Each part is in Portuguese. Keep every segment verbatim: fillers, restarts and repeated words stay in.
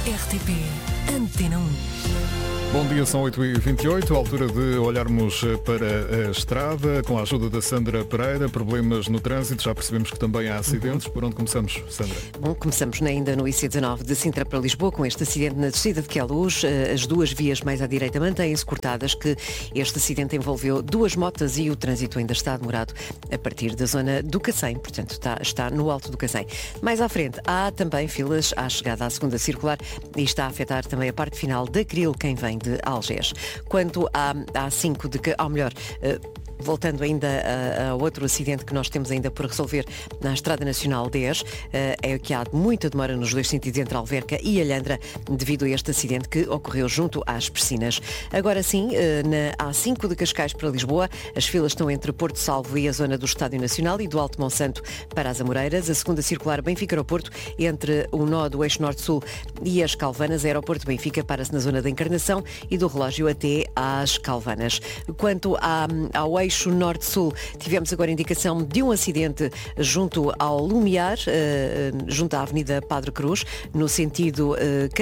R T P Antena um. Bom dia, são oito e vinte e oito, altura de olharmos para a estrada, com a ajuda da Sandra Pereira. Problemas no trânsito, já percebemos que também há acidentes. Por onde começamos, Sandra? Bom, começamos ainda no I C dezanove de Sintra para Lisboa, com este acidente na descida de Queluz. As duas vias mais à direita mantêm-se cortadas, que este acidente envolveu duas motas e o trânsito ainda está demorado a partir da zona do Cacém, portanto está, está no alto do Cacém. Mais à frente há também filas à chegada à segunda circular e está a afetar também a parte final da Cril, quem vem de Algés. Quanto à A cinco, de que, ao melhor, voltando ainda a, a outro acidente que nós temos ainda por resolver na Estrada Nacional dez, é que há muita demora nos dois sentidos entre Alverca e Alhandra devido a este acidente que ocorreu junto às Persinas. Agora sim, na A cinco de Cascais para Lisboa, as filas estão entre Porto Salvo e a zona do Estádio Nacional e do Alto Monsanto para as Amoreiras. A segunda circular Benfica-Aeroporto entre o nó do eixo Norte-Sul e as Calvanas. Aeroporto Benfica para-se na zona da Encarnação e do relógio até às Calvanas. Quanto à, ao eixo Eixo Norte-Sul, tivemos agora indicação de um acidente junto ao Lumiar, uh, junto à Avenida Padre Cruz, no sentido uh,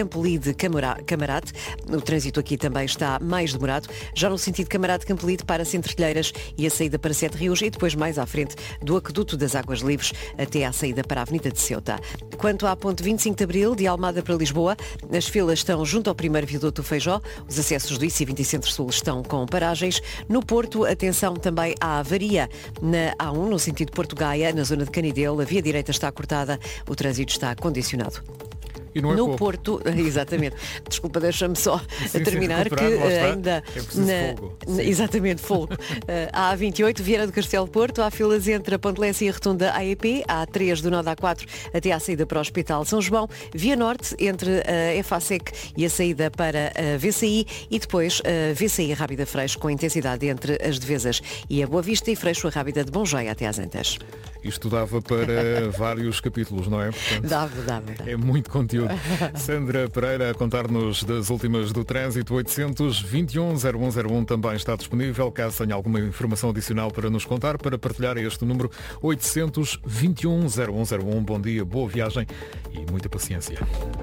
Campolide-Camarate. O trânsito aqui também está mais demorado. Já no sentido Camarate-Campolide, para-se entre Telheiras e a saída para Sete Rios, e depois mais à frente do Aqueduto das Águas Livres até à saída para a Avenida de Ceuta. Quanto à ponte vinte e cinco de Abril, de Almada para Lisboa, as filas estão junto ao primeiro viaduto do Feijó. Os acessos do I C vinte Centro-Sul estão com paragens. No Porto, atenção também à avaria na A um, no sentido Porto Gaia, na zona de Canidelo. A via direita está cortada, o trânsito está condicionado. E não é no pouco. Porto, exatamente, desculpa, deixa-me só sim, terminar sim, que ainda é preciso na, fogo. Na, exatamente, fogo. A A vinte e oito, Vieira do Castelo Porto, há filas entre a Ponte Lessa e a Rotunda A E P, a A3 do nó da A quatro até à saída para o Hospital São João, Via Norte entre a EFASEC e a saída para a V C I e depois a V C I Rábida Freixo, com intensidade entre as Devesas e a Boa Vista, e Freixo a Rábida de Bom Joia até às Antas. Isto dava para vários capítulos, não é? Portanto, dava, dava, dava. É muito conteúdo. Sandra Pereira a contar-nos das últimas do trânsito. Oitocentos vinte e um zero um zero um também está disponível, caso tenha alguma informação adicional para nos contar, para partilhar este número oitocentos vinte e um zero um zero um. Bom dia, boa viagem e muita paciência.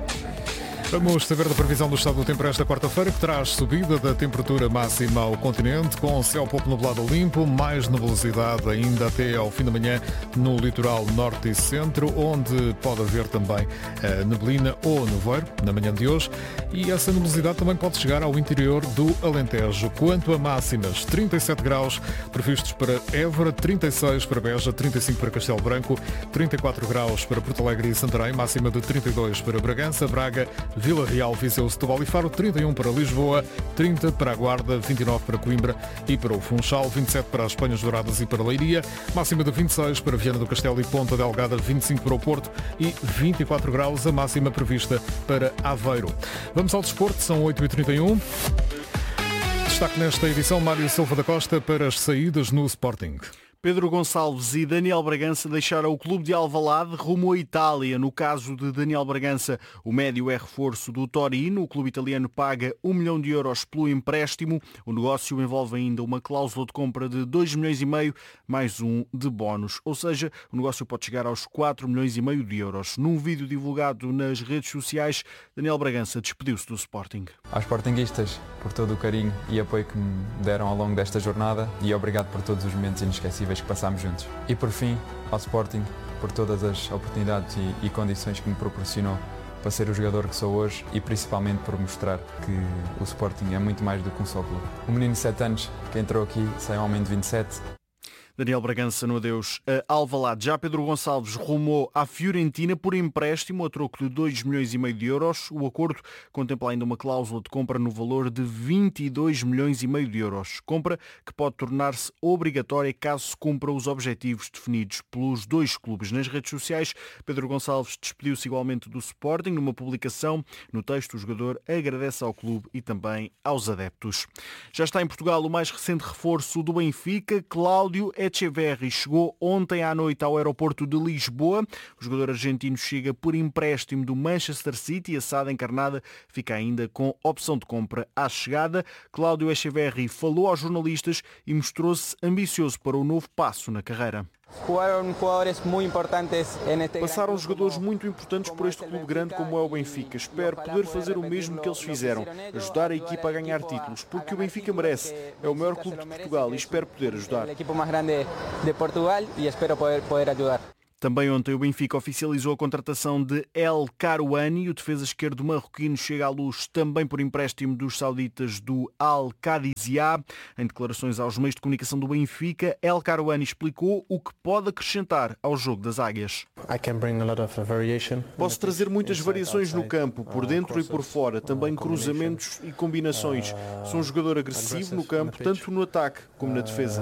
Vamos saber da previsão do estado do tempo para esta quarta-feira, que traz subida da temperatura máxima ao continente, com céu pouco nublado a limpo, mais nebulosidade ainda até ao fim da manhã no litoral norte e centro, onde pode haver também a neblina ou nevoeiro na manhã de hoje, e essa nebulosidade também pode chegar ao interior do Alentejo. Quanto a máximas, trinta e sete graus previstos para Évora, trinta e seis para Beja, trinta e cinco para Castelo Branco, trinta e quatro graus para Porto Alegre e Santarém, máxima de trinta e dois para Bragança, Braga, Vila Real, Viseu, Setúbal e Faro, trinta e um para Lisboa, trinta para a Guarda, vinte e nove para Coimbra e para o Funchal, vinte e sete para as Penhas Douradas e para Leiria, máxima de vinte e seis para Viana do Castelo e Ponta Delgada, vinte e cinco para o Porto e vinte e quatro graus a máxima prevista para Aveiro. Vamos ao desporto, são oito e trinta e um. Destaque nesta edição, Mário Silva da Costa para as saídas no Sporting. Pedro Gonçalves e Daniel Bragança deixaram o clube de Alvalade rumo à Itália. No caso de Daniel Bragança, o médio é reforço do Torino. O clube italiano paga um milhão de euros pelo empréstimo. O negócio envolve ainda uma cláusula de compra de dois milhões e meio, mais um de bónus. Ou seja, o negócio pode chegar aos quatro milhões e meio de euros. Num vídeo divulgado nas redes sociais, Daniel Bragança despediu-se do Sporting. Aos sportinguistas, por todo o carinho e apoio que me deram ao longo desta jornada, e obrigado por todos os momentos inesquecíveis que passámos juntos. E por fim, ao Sporting, por todas as oportunidades e, e condições que me proporcionou para ser o jogador que sou hoje, e principalmente por mostrar que o Sporting é muito mais do que um só clube. Um menino de sete anos que entrou aqui, sai um homem de vinte e sete. Daniel Bragança no adeus a Alvalade. Já Pedro Gonçalves rumou à Fiorentina por empréstimo a troco de dois milhões e meio de euros. O acordo contempla ainda uma cláusula de compra no valor de vinte e dois milhões e meio de euros. Compra que pode tornar-se obrigatória caso se cumpra os objetivos definidos pelos dois clubes. Nas redes sociais, Pedro Gonçalves despediu-se igualmente do Sporting. Numa publicação, no texto, o jogador agradece ao clube e também aos adeptos. Já está em Portugal o mais recente reforço do Benfica, Cláudio Echeverri. Chegou ontem à noite ao aeroporto de Lisboa. O jogador argentino chega por empréstimo do Manchester City. A S A D encarnada fica ainda com opção de compra à chegada. Cláudio Echeverri falou aos jornalistas e mostrou-se ambicioso para o novo passo na carreira. Passaram jogadores muito importantes por este clube grande como é o Benfica. Espero poder fazer o mesmo que eles fizeram, ajudar a equipa a ganhar títulos, porque o Benfica merece. É o maior clube de Portugal e espero poder ajudar. Também ontem o Benfica oficializou a contratação de El Karouani. O defesa esquerdo marroquino chega à luz também por empréstimo dos sauditas do Al-Qadisiyah. Em declarações aos meios de comunicação do Benfica, El Karouani explicou o que pode acrescentar ao jogo das Águias. Posso trazer muitas variações no campo, por dentro e por fora, também cruzamentos e combinações. Sou um jogador agressivo no campo, tanto no ataque como na defesa.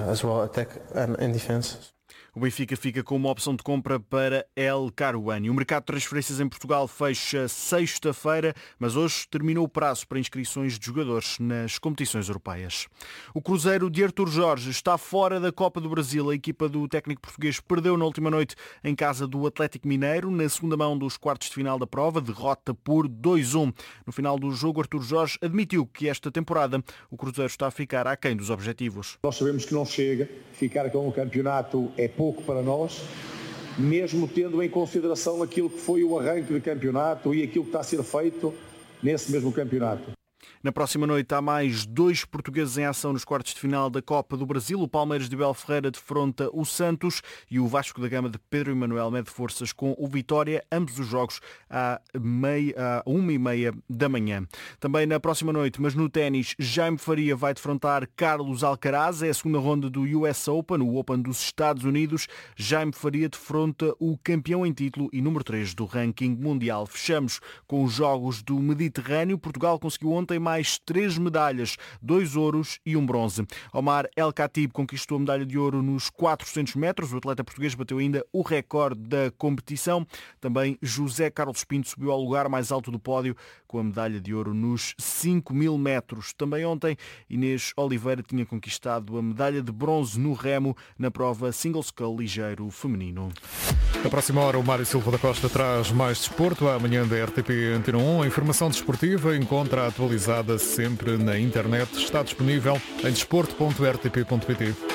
O Benfica fica com uma opção de compra para El Karouani. O mercado de transferências em Portugal fecha sexta-feira, mas hoje terminou o prazo para inscrições de jogadores nas competições europeias. O Cruzeiro de Artur Jorge está fora da Copa do Brasil. A equipa do técnico português perdeu na última noite em casa do Atlético Mineiro, na segunda mão dos quartos de final da prova, derrota por dois a um. No final do jogo, Artur Jorge admitiu que esta temporada o Cruzeiro está a ficar aquém dos objetivos. Nós sabemos que não chega, ficar com o campeonato é pouco para nós, mesmo tendo em consideração aquilo que foi o arranque do campeonato e aquilo que está a ser feito nesse mesmo campeonato. Na próxima noite há mais dois portugueses em ação nos quartos de final da Copa do Brasil. O Palmeiras de Abel Ferreira defronta o Santos e o Vasco da Gama de Pedro Emanuel mede forças com o Vitória, ambos os jogos à, meia, à uma e meia da manhã. Também na próxima noite, mas no ténis, Jaime Faria vai defrontar Carlos Alcaraz. É a segunda ronda do U S Open, o Open dos Estados Unidos. Jaime Faria defronta o campeão em título e número três do ranking mundial. Fechamos com os Jogos do Mediterrâneo. Portugal conseguiu ontem mais mais três medalhas, dois ouros e um bronze. Omar El Khatib conquistou a medalha de ouro nos quatrocentos metros. O atleta português bateu ainda o recorde da competição. Também José Carlos Pinto subiu ao lugar mais alto do pódio com a medalha de ouro nos cinco mil metros. Também ontem, Inês Oliveira tinha conquistado a medalha de bronze no remo na prova single scull ligeiro feminino. Na próxima hora, o Mário Silva da Costa traz mais desporto. Amanhã da R T P Antena um. A informação desportiva encontra atualizada sempre na internet. Está disponível em desporto ponto r t p ponto p t.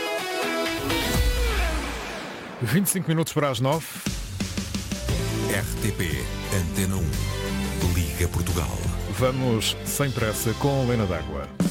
vinte e cinco minutos para as nove. R T P Antena um. Liga Portugal. Vamos sem pressa com Helena d'Água.